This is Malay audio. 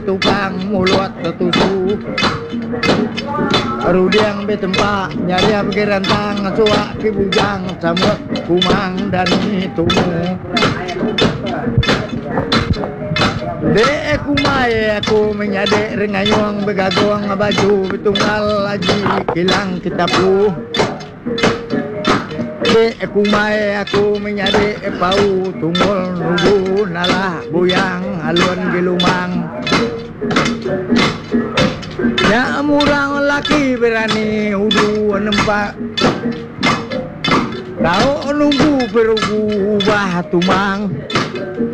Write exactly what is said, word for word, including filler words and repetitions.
tukang mulut tetusu rudiang betempa nyari bergerantang suak ke bujang samut kumang dan tumu dek kumai aku menyadek rengayong begagong baju betunggal lagi kilang kitapu dek kumai aku menyadek pau tunggul nubu nalah buyang alun gelumang ya murang laki berani udu nempak kau nunggu berubah tumang